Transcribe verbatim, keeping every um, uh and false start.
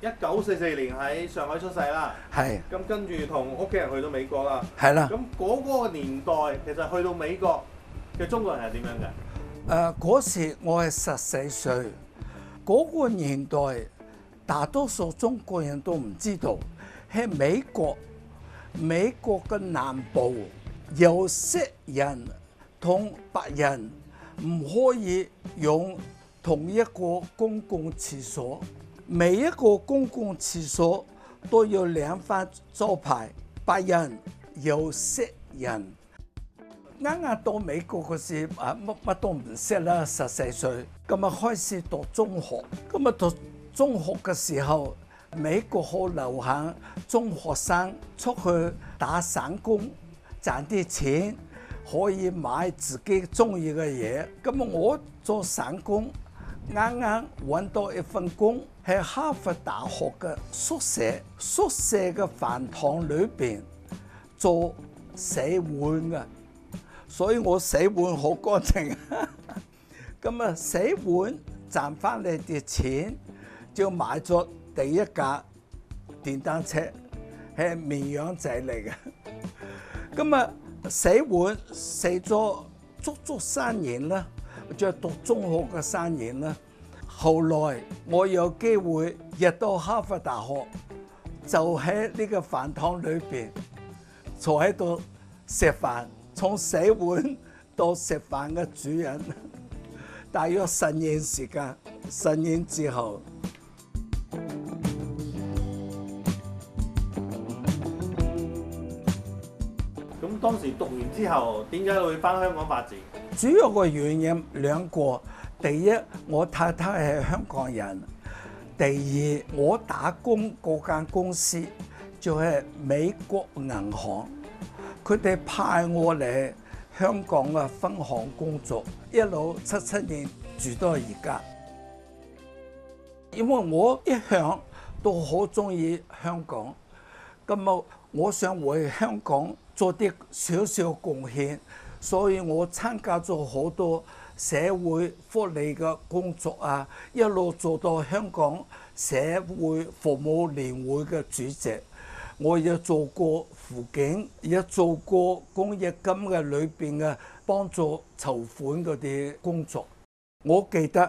一九四四年喺上海出世啦， 係咁跟住同屋企人去到美國啦。 係啦。 咁嗰個年代其實去到美國嘅中國人係點樣嘅？ 誒嗰時我係十四歲，嗰個年代大多數中國人都唔知道，喺美國美國嘅南部有色人同白人唔可以用同一個公共廁所，每一個公共廁所都有兩塊招牌，白人有色人。啱啱到美國嗰時啊，乜乜都唔識啦，十四歲，咁啊開始讀中學，咁啊讀中學嘅時候，美國好流行中學生出去打散工，賺啲錢可以買自己中意嘅嘢。咁啊我做散工，啱啱揾到一份工，喺哈佛大學嘅宿舍，宿舍嘅飯堂裏邊做洗碗嘅。所以我洗碗好乾淨，咁啊洗碗賺翻嚟啲錢，就買咗第一架電單車，係綿羊仔嚟嘅。咁啊洗碗洗咗足足三年啦，就讀中學嘅三年啦。後來我有機會入到哈佛大學，就喺呢個飯堂裏邊坐喺度食飯。從洗碗到食飯嘅主人，大約十年時間，十年之後， 咁當時讀完之後，點解會返香港發展？ 主要個原因兩個，第一我太太係香港人，第二我打工嗰間公司就係美國銀行。佢哋派我嚟香港嘅分行工作，一路七七年住到而家。因為我一向都好中意香港，咁啊，我想為香港做啲少少貢獻，所以我參加咗好多社會福利嘅工作啊，一路做到香港社會服務聯會嘅主席。我有做過輔警，有做過公益金嘅裏邊嘅幫助籌款嗰啲工作。我記得